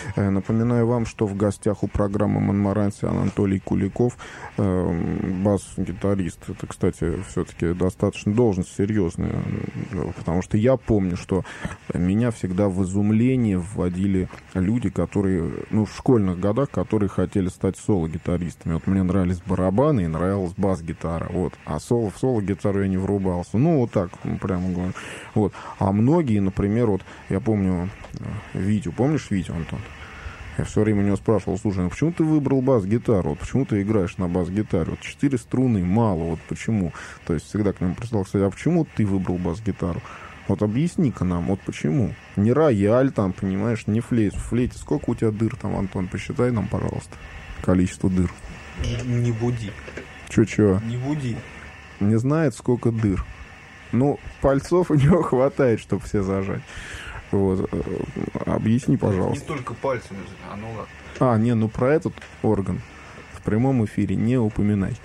Напоминаю вам, что в гостях у программы «Монмаранси» Анатолий Куликов, бас-гитарист. Это, кстати, все-таки достаточно должность серьезная, потому что я помню, что меня всегда в изумление вводили люди, которые, в школьных годах, которые хотели стать соло-гитаристами. Вот мне нравились барабаны и нравилась бас-гитара, вот. А в соло-гитару я не врубался. Вот так, прямо говорю. Вот. А многие, например, вот, я помню Витю, помнишь Витю, Антон? Я все время у него спрашивал: слушай, почему ты выбрал бас-гитару? Вот почему ты играешь на бас-гитаре? Вот 4 струны мало, вот почему? То есть всегда к нему прислал, кстати, а почему ты выбрал бас-гитару? Вот объясни-ка нам, вот почему? Не рояль там, понимаешь, не флейт. В флейте сколько у тебя дыр там, Антон? Посчитай нам, пожалуйста, количество дыр. Не буди. Чё? Не буди. Не знает, сколько дыр. Пальцов у него хватает, чтобы все зажать. Вот. Объясни, пожалуйста. Не только пальцами, ладно. Про этот орган в прямом эфире не упоминай.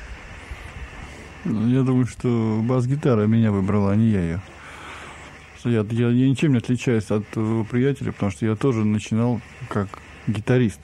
Я думаю, что бас-гитара меня выбрала, а не я ее. Я ничем не отличаюсь от приятеля, потому что я тоже начинал как гитарист.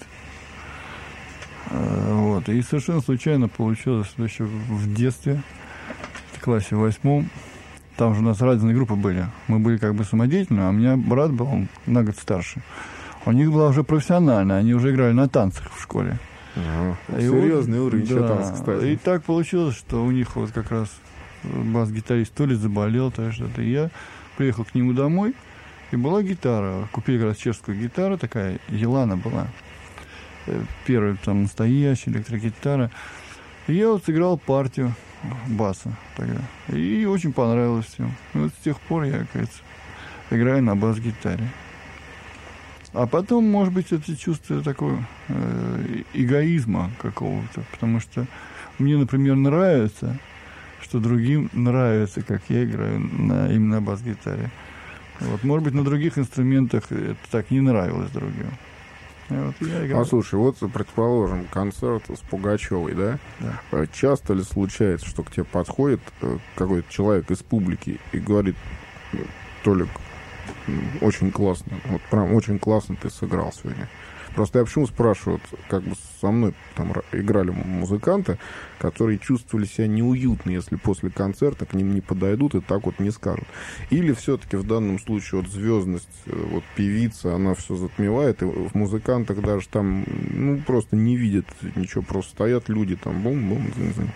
Вот. И совершенно случайно получилось еще в детстве, в классе 8. Там же у нас разные группы были. Мы были как бы самодеятельны, а у меня брат был, он на год старше. У них была уже профессиональная, они уже играли на танцах в школе. Серьезный уровень еще танцев, кстати. И так получилось, что у них вот как раз бас-гитарист то ли заболел, то ли что-то. И я приехал к нему домой, и была гитара. Купили как раз чешскую гитару, такая Елана была. Первая там настоящая электрогитара. И я вот сыграл партию баса тогда. И очень понравилось всем. И вот с тех пор я, кажется, играю на бас-гитаре. А потом, может быть, это чувство такого эгоизма какого-то. Потому что мне, например, нравится, что другим нравится, как я играю именно на бас-гитаре. Вот. Может быть, на других инструментах это так не нравилось другим. Слушай, вот, предположим, концерт с Пугачевой, да? Да. Часто ли случается, что к тебе подходит какой-то человек из публики и говорит: Толик, очень классно, вот прям очень классно ты сыграл сегодня. Просто я почему спрашиваю, как бы со мной там играли музыканты, которые чувствовали себя неуютно, если после концерта к ним не подойдут и так вот не скажут. Или все-таки в данном случае вот звездность, вот певица, она все затмевает, и в музыкантах даже там, просто не видят ничего, просто стоят люди там, бум-бум, зин-зин.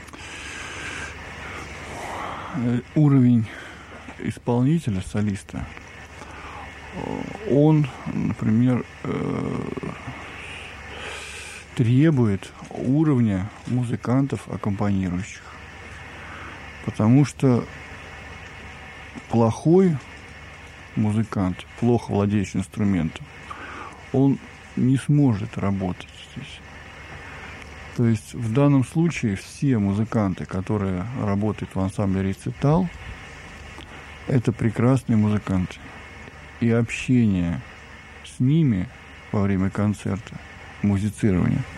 Уровень исполнителя, солиста, он, например, требует уровня музыкантов, аккомпанирующих. Потому что плохой музыкант, плохо владеющий инструментом, он не сможет работать здесь. То есть в данном случае все музыканты, которые работают в ансамбле «Рецитал», это прекрасные музыканты. И общение с ними во время концерта, музицирование,